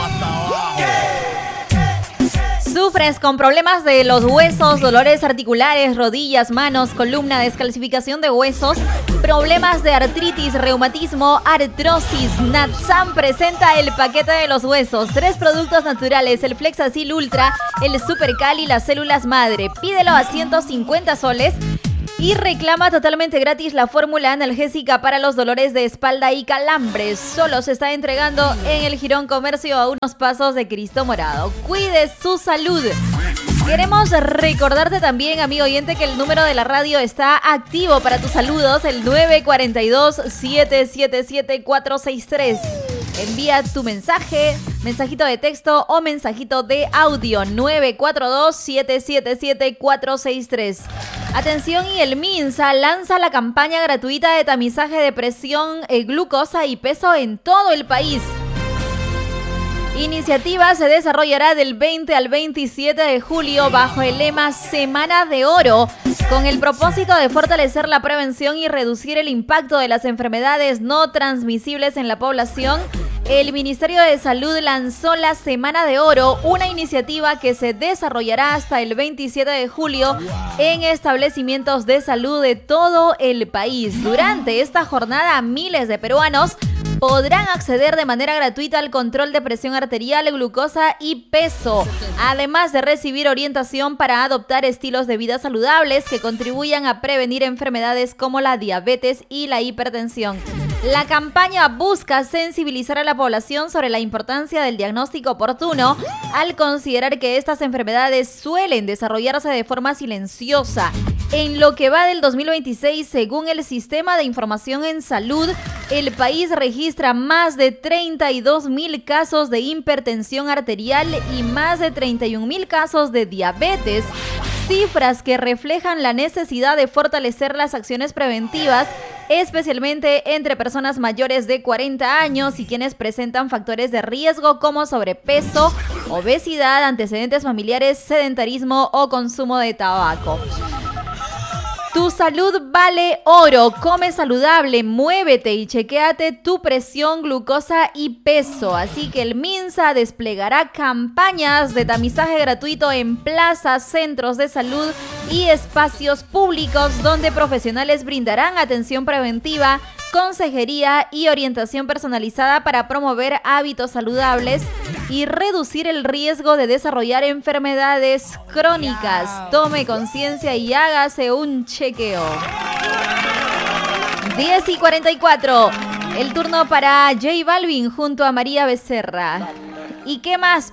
¿Sufres con problemas de los huesos, dolores articulares, rodillas, manos, columna, descalcificación de huesos, problemas de artritis, reumatismo, artrosis? Natsan presenta el paquete de los huesos. 3 productos naturales, el Flexacil Ultra, el Supercal y las células madre. Pídelo a 150 soles. Y reclama totalmente gratis la fórmula analgésica para los dolores de espalda y calambres. Solo se está entregando en el Jirón Comercio a unos pasos de Cristo Morado. Cuide su salud. Queremos recordarte también, amigo oyente, que el número de la radio está activo para tus saludos, el 942-777-463. Envía tu mensaje, mensajito de texto o mensajito de audio, 942-777-463. Atención, y el MINSA lanza la campaña gratuita de tamizaje de presión, glucosa y peso en todo el país. Iniciativa se desarrollará del 20 al 27 de julio bajo el lema Semana de Oro, con el propósito de fortalecer la prevención y reducir el impacto de las enfermedades no transmisibles en la población. El Ministerio de Salud lanzó la Semana de Oro, una iniciativa que se desarrollará hasta el 27 de julio en establecimientos de salud de todo el país. Durante esta jornada, miles de peruanos podrán acceder de manera gratuita al control de presión arterial, glucosa y peso, además de recibir orientación para adoptar estilos de vida saludables que contribuyan a prevenir enfermedades como la diabetes y la hipertensión. La campaña busca sensibilizar a la población sobre la importancia del diagnóstico oportuno, al considerar que estas enfermedades suelen desarrollarse de forma silenciosa. En lo que va del 2026, según el Sistema de Información en Salud, el país registra más de 32.000 casos de hipertensión arterial y más de 31.000 casos de diabetes, cifras que reflejan la necesidad de fortalecer las acciones preventivas, especialmente entre personas mayores de 40 años y quienes presentan factores de riesgo como sobrepeso, obesidad, antecedentes familiares, sedentarismo o consumo de tabaco. Tu salud vale oro. Come saludable, muévete y chequéate tu presión, glucosa y peso. Así que el MINSA desplegará campañas de tamizaje gratuito en plazas, centros de salud y espacios públicos donde profesionales brindarán atención preventiva, consejería y orientación personalizada para promover hábitos saludables y reducir el riesgo de desarrollar enfermedades crónicas. Tome conciencia y hágase un chequeo. 10:44. El turno para J Balvin junto a María Becerra. ¿Y qué más